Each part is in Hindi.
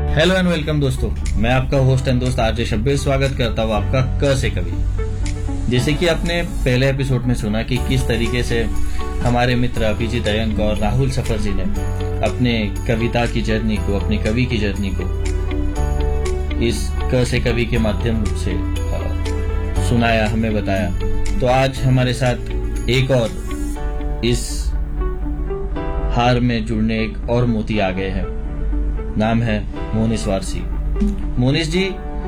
हेलो एंड वेलकम दोस्तों, मैं आपका होस्ट एंड दोस्त आरजे शब्बीर स्वागत करता हूँ आपका क से कवि। जैसे कि आपने पहले एपिसोड में सुना कि किस तरीके से हमारे मित्र अभिजीत अयंक और राहुल सफर जी ने अपने कविता की जर्नी को, अपनी कवि की जर्नी को इस क से कवि के माध्यम से सुनाया, हमें बताया। तो आज हमारे साथ एक और इस हार में जुड़ने एक और मोती आ गए हैं। नाम है मोनिश वारसी। मोनिश जी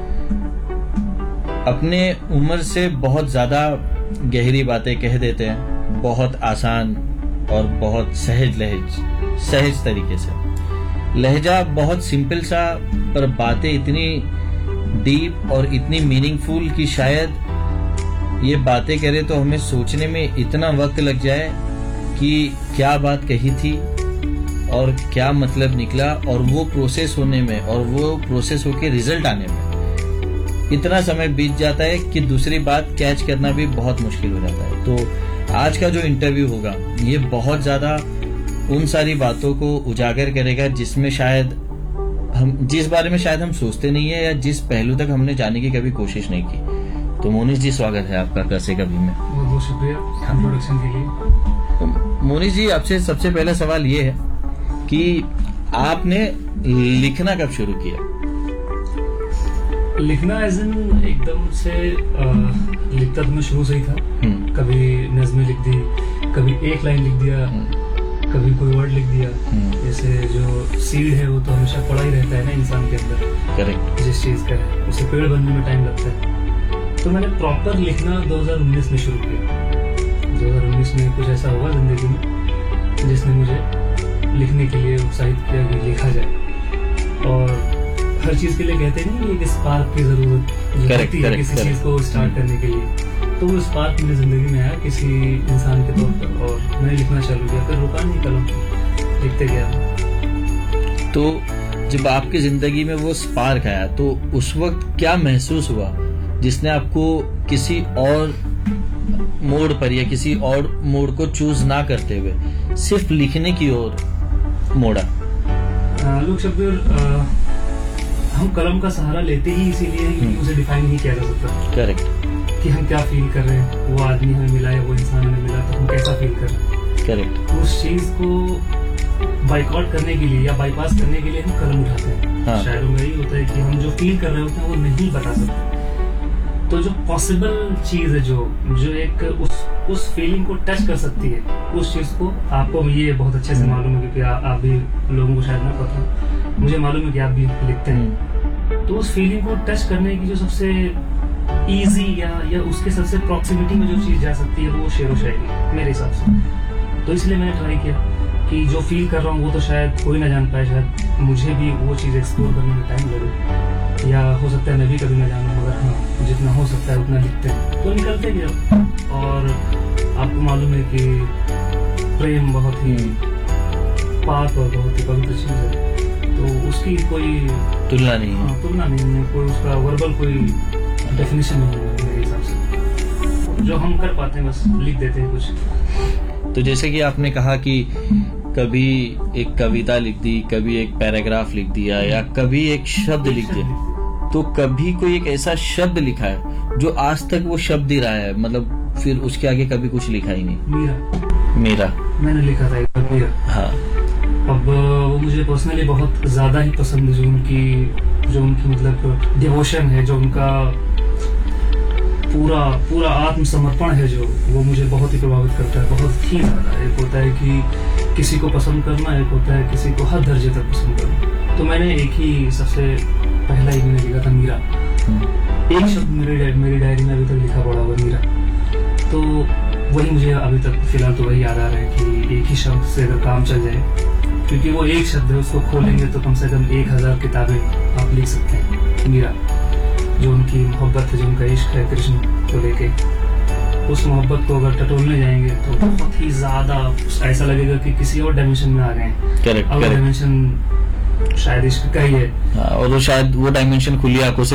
अपने उम्र से बहुत ज्यादा गहरी बातें कह देते हैं, बहुत आसान और बहुत सहज तरीके से। लहजा बहुत सिंपल सा, पर बातें इतनी डीप और इतनी मीनिंगफुल कि शायद ये बातें करे तो हमें सोचने में इतना वक्त लग जाए कि क्या बात कही थी और क्या मतलब निकला, और वो प्रोसेस होने में और वो प्रोसेस होके रिजल्ट आने में इतना समय बीत जाता है कि दूसरी बात कैच करना भी बहुत मुश्किल हो जाता है। तो आज का जो इंटरव्यू होगा ये बहुत ज्यादा उन सारी बातों को उजागर करेगा जिसमें शायद जिस बारे में शायद हम सोचते नहीं है या जिस पहलू तक हमने जाने की कभी कोशिश नहीं की। तो मोनिश जी, स्वागत है आपका कैसे कभी में। बहुत बहुत शुक्रिया इंट्रोडक्शन के लिए। तो मोनिश जी, आपसे सबसे पहला सवाल ये है कि आपने लिखना कब शुरू किया? लिखना एज इन एकदम से लिखता तो मैं शुरू से ही था। कभी नज़में लिख दी, कभी एक लाइन लिख दिया, कभी कोई वर्ड लिख दिया। जैसे जो सीड है वो तो हमेशा पड़ा ही रहता है ना इंसान के अंदर। करेक्ट। जिस चीज का है उसे पेड़ बनने में टाइम लगता है। तो मैंने प्रॉपर लिखना 2019 में शुरू किया। 2019 में कुछ ऐसा हुआ जिंदगी में जिसने मुझे लिखने के लिए उत्साहित किया कि लिखा जाए। और हर चीज के लिए कहते नहीं एक स्पार्क की जरूरत होती है किसी चीज को स्टार्ट करने के लिए। तो वो स्पार्क मेरी जिंदगी में आया किसी इंसान के तौर पर, और मैंने लिखना चालू किया। फिर रुका नहीं, कलम लिखते गया। तो जब आपकी जिंदगी में वो स्पार्क आया तो उस वक्त क्या महसूस हुआ जिसने आपको किसी और मोड़ पर या किसी और मोड़ को चूज ना करते हुए सिर्फ लिखने की ओर मोड़ा? लोग शब्बीर, हम कलम का सहारा लेते ही इसीलिए है क्योंकि उसे डिफाइन नहीं किया जा सकता। करेक्ट। कि हम क्या फील कर रहे हैं, वो आदमी हमें मिला है, वो इंसान हमें मिला, तो हम कैसा फील कर रहे हैं। करेक्ट। उस चीज को बाइकआउट करने के लिए या बाईपास करने के लिए हम कलम उठाते हैं। हाँ। शायरों में यही होता है कि हम जो फील कर रहे होते हैं वो नहीं बता सकते। तो जो पॉसिबल चीज है जो एक उस फीलिंग को टच कर सकती है, उस चीज को आपको ये बहुत अच्छे से मालूम है क्योंकि आप भी लोगों को शायद ना पता, मुझे मालूम है कि आप भी लिखते हैं। तो उस फीलिंग को टच करने की जो सबसे इजी या उसके सबसे प्रॉक्सिमिटी में जो चीज जा सकती है वो शेर व शायरी मेरे हिसाब से। तो इसलिए मैंने ट्राई किया कि जो फील कर रहा हूँ वो तो शायद कोई ना जान पाए, शायद मुझे भी वो चीज एक्सप्लोर करने में टाइम लगे, या हो सकता है मैं भी कभी ना जानूं, मगर हाँ जितना हो सकता है उतना लिखते हैं तो निकलते गया। और आपको मालूम है कि प्रेम बहुत ही पाक और बहुत ही पवित्र चीज है, तो उसकी कोई तुलना नहीं है। तुलना नहीं है, कोई उसका वर्बल कोई डेफिनेशन नहीं है मेरे हिसाब से। जो हम कर पाते हैं बस लिख देते हैं कुछ। तो जैसे कि आपने कहा कि कभी एक कविता लिख दी, कभी एक पैराग्राफ लिख दिया, या कभी एक शब्द लिख दिया, तो कभी कोई एक ऐसा शब्द लिखा है जो आज तक वो शब्द ही रहा है, मतलब फिर उसके आगे कभी कुछ लिखा ही नहीं? मेरा मैंने लिखा था एक बार मीरा। हाँ। अब वो मुझे पर्सनली बहुत ज्यादा ही पसंद है। जो उनकी मतलब डिवोशन है, जो उनका पूरा आत्मसमर्पण है, जो वो मुझे बहुत ही प्रभावित करता है, बहुत ही ज्यादा। एक होता है कि किसी को पसंद करना, एक होता है किसी को हर दर्जे तक पसंद करना। तो मैंने एक ही सबसे पहला ही मैंने लिखा था मीरा। एक शब्द मेरी डायरी में अभी तक लिखा पड़ा हुआ मीरा। तो वही मुझे अभी तक फिलहाल तो वही याद आ रहा है कि एक ही शब्द से अगर काम चल जाए, क्योंकि वो एक शब्द है, उसको खोलेंगे तो कम से कम 1000 किताबें आप लिख सकते हैं। मीरा, जो उनकी मोहब्बत है, जो उनका इश्क है कृष्ण को लेके, उस मोहब्बत को अगर टटोलने जाएंगे तो बहुत ही ज्यादा ऐसा लगेगा कि किसी और डायमेंशन में आ गए हैं। करेक्ट। डायमेंशन शायद इश्क का ही है। और वो शायद वो डायमेंशन खुली आंखों से